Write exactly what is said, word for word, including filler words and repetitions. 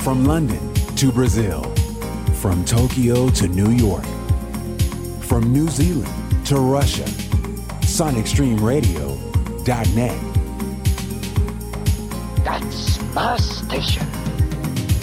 From London to Brazil, from Tokyo to New York, from New Zealand to Russia, Sonic Stream Radio dot net. That's my station.